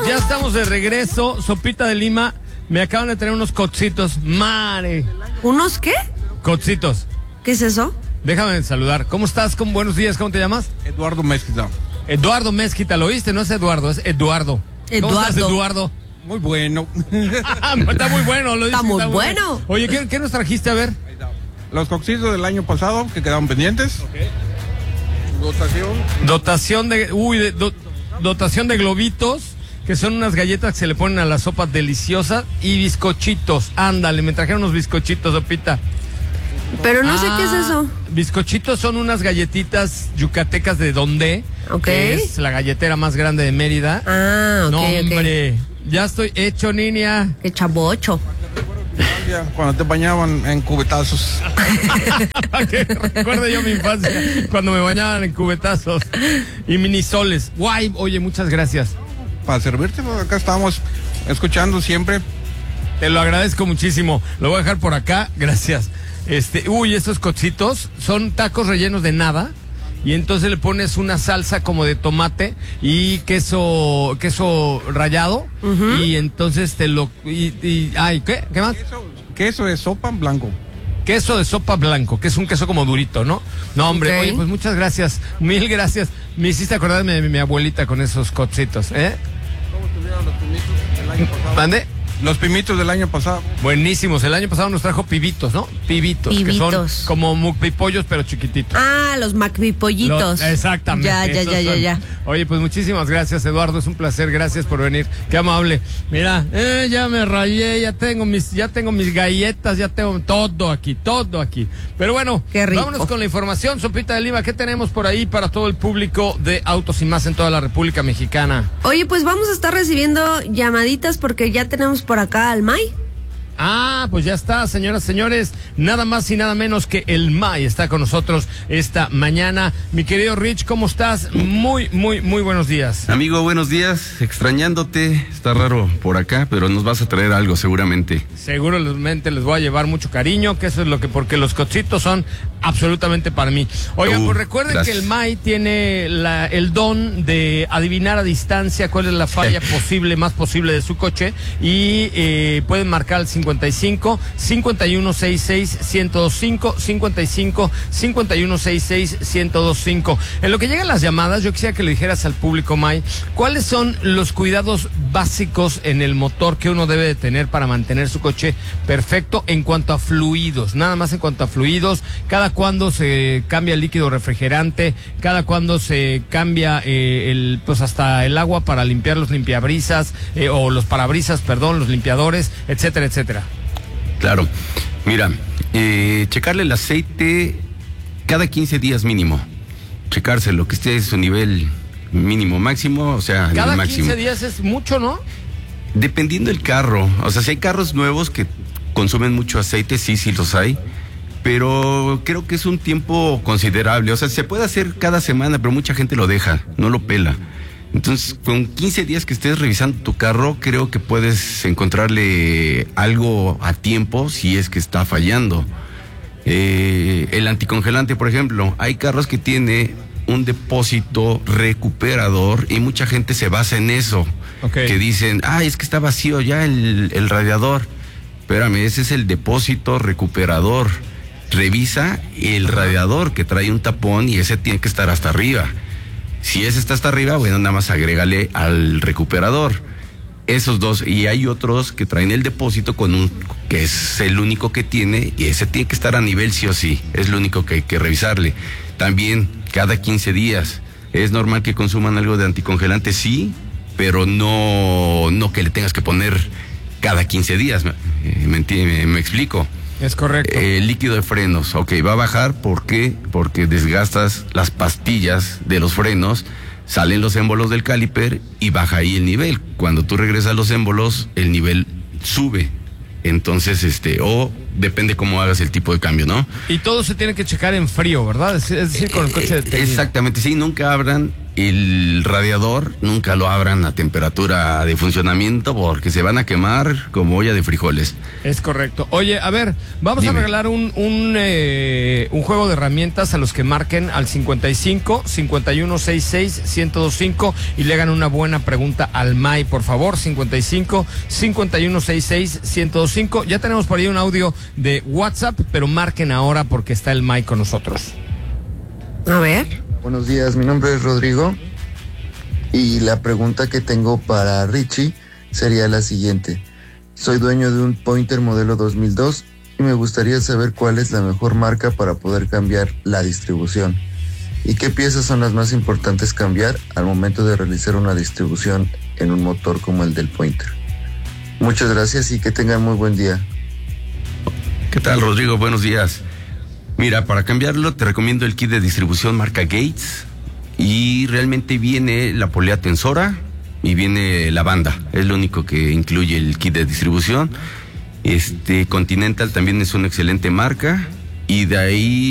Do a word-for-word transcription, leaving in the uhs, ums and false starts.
Ya estamos de regreso. Sopita de Lima. Me acaban de traer unos cocitos. Mare. ¿Unos qué? Cocitos. ¿Qué es eso? Déjame saludar. ¿Cómo estás? ¿Cómo, buenos días. ¿Cómo te llamas? Eduardo Mezquita. Eduardo Mezquita. ¿Lo oíste? No es Eduardo, es Eduardo. Eduardo. ¿Cómo estás, Eduardo? Muy bueno. Está muy bueno. Lo Está dices, muy bueno. Bueno. Oye, ¿qué, ¿qué nos trajiste? A ver. Los cocitos del año pasado que quedaron pendientes. Okay. Dotación. Dotación de... Uy, de, do, dotación de globitos, que son unas galletas que se le ponen a las sopas deliciosas, y bizcochitos. Ándale, me trajeron unos bizcochitos, Sopita. Pero no ah, sé qué es eso. Bizcochitos son unas galletitas yucatecas de Dondé, okay. que es la galletera más grande de Mérida. Ah, ok, No, hombre, okay. Ya estoy hecho, niña. Qué chavocho. Cuando te bañaban en cubetazos. Que recuerde yo mi infancia, cuando me bañaban en cubetazos y minisoles. Guay, oye, muchas gracias. Para servirte, acá estamos escuchando siempre. Te lo agradezco muchísimo. Lo voy a dejar por acá, gracias. Este, uy, estos cocitos son tacos rellenos de nada. Y entonces le pones una salsa como de tomate y queso queso rallado. Uh-huh. Y entonces te lo... Y, y, ay, ¿qué? ¿Qué más? Queso, queso de sopa blanco. Queso de sopa blanco, que es un queso como durito, ¿no? No, hombre, okay. Oye, pues muchas gracias. Mil gracias. Me hiciste acordarme de mi, mi abuelita con esos cocitos, ¿eh? ¿Cómo estuvieron los pimitos del año pasado? ¿Mande? Los pimitos del año pasado. Buenísimos. El año pasado nos trajo pibitos, ¿no? Pibitos. Pibitos. Que son como mucpipollos, pero chiquititos. Ah, los macpipollitos. Los, exactamente. Ya, ya, ya, ya, ya. Oye, pues muchísimas gracias, Eduardo. Es un placer. Gracias por venir. Qué amable. Mira, eh, ya me rayé, ya tengo mis, ya tengo mis galletas, ya tengo todo aquí, todo aquí. Pero bueno, qué rico. Vámonos con la información. Sopita de Lima, ¿qué tenemos por ahí para todo el público de Autos y Más en toda la República Mexicana? Oye, pues vamos a estar recibiendo llamaditas porque ya tenemos por acá al May. Ah, pues ya está, señoras, señores, nada más y nada menos que el May está con nosotros esta mañana. Mi querido Rich, ¿cómo estás? Muy, muy, muy buenos días. Amigo, buenos días, extrañándote, está raro por acá, pero nos vas a traer algo seguramente. Seguramente les voy a llevar mucho cariño, que eso es lo que, porque los cocitos son absolutamente para mí. Oigan, uh, pues recuerden gracias. Que el May tiene la, el don de adivinar a distancia cuál es la falla posible, más posible de su coche, y eh, pueden marcar el cincuenta y cinco, cincuenta y uno sesenta y seis, ciento veinticinco, cincuenta y cinco, cincuenta y uno sesenta y seis, ciento veinticinco. En lo que llegan las llamadas, yo quisiera que le dijeras al público, May, ¿cuáles son los cuidados básicos en el motor que uno debe de tener para mantener su coche perfecto en cuanto a fluidos? Nada más en cuanto a fluidos, cada cuándo se cambia el líquido refrigerante, cada cuándo se cambia eh, el, pues hasta el agua para limpiar los limpiabrisas, eh, o los parabrisas, perdón, los limpiadores, etcétera, etcétera. Claro, mira, eh, checarle el aceite cada quince días mínimo, checárselo, que esté en su nivel mínimo, máximo, o sea, cada el máximo. quince días es mucho, ¿no? Dependiendo del carro, o sea, si hay carros nuevos que consumen mucho aceite, sí, sí los hay, pero creo que es un tiempo considerable, o sea, se puede hacer cada semana, pero mucha gente lo deja, no lo pela. Entonces, con quince días que estés revisando tu carro, creo que puedes encontrarle algo a tiempo si es que está fallando. Eh, el anticongelante, por ejemplo, hay carros que tiene un depósito recuperador y mucha gente se basa en eso. Okay. Que dicen, ah, es que está vacío ya el, el radiador. Espérame, ese es el depósito recuperador. Revisa el radiador que trae un tapón y ese tiene que estar hasta arriba. Si ese está hasta arriba, bueno, nada más agrégale al recuperador. Esos dos, y hay otros que traen el depósito con un, que es el único que tiene, y ese tiene que estar a nivel sí o sí, es lo único que hay que revisarle. También, cada quince días, es normal que consuman algo de anticongelante, sí, pero no, no que le tengas que poner cada quince días, ¿me, me, me explico? Es correcto. El eh, líquido de frenos, ok, va a bajar, ¿por qué? Porque desgastas las pastillas de los frenos, salen los émbolos del caliper y baja ahí el nivel. Cuando tú regresas los émbolos, el nivel sube. Entonces, este, o depende cómo hagas el tipo de cambio, ¿no? Y todo se tiene que checar en frío, ¿verdad? Es, es decir, con el coche de técnica. Exactamente, sí, nunca abran el radiador nunca lo abran a temperatura de funcionamiento porque se van a quemar como olla de frijoles. Es correcto. Oye, a ver, vamos Dime. a regalar un un, eh, un juego de herramientas a los que marquen al cincuenta y cinco, cincuenta y uno, sesenta y seis, ciento veinticinco y le hagan una buena pregunta al M A I, por favor. cincuenta y cinco, cincuenta y uno, sesenta y seis, ciento veinticinco. Ya tenemos por ahí un audio de WhatsApp, pero marquen ahora porque está el M A I con nosotros. A ver. Buenos días, mi nombre es Rodrigo y la pregunta que tengo para Richie sería la siguiente. Soy dueño de un Pointer modelo dos mil dos y me gustaría saber cuál es la mejor marca para poder cambiar la distribución y qué piezas son las más importantes cambiar al momento de realizar una distribución en un motor como el del Pointer. Muchas gracias y que tengan muy buen día. ¿Qué tal, Rodrigo? Buenos días. Mira, para cambiarlo te recomiendo el kit de distribución marca Gates y realmente viene la polea tensora y viene la banda, es lo único que incluye el kit de distribución. Este Continental también es una excelente marca y de ahí